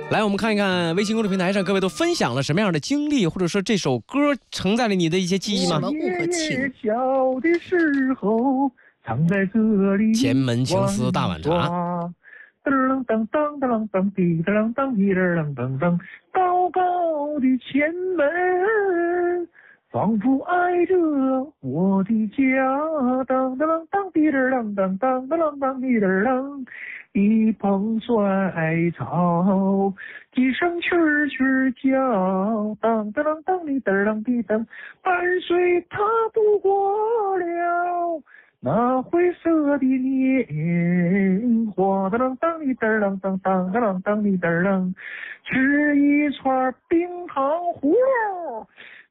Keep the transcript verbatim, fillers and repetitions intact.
来，我们看一看微信公众平台上各位都分享了什么样的经历，或者说这首歌承载了你的一些记忆吗？ 什么物和情？ 小的时候，藏在这里。 前门情思大碗茶。 当当当当当滴当当滴当当当，高高的前门，仿佛挨着我的家。当当当滴当当当当当滴当。一捧衰草，几声蛐儿蛐儿叫，当当当当滴当滴当，伴随他度过了那灰色的年华。当当滴当当当当当滴当，吃一串冰糖葫芦，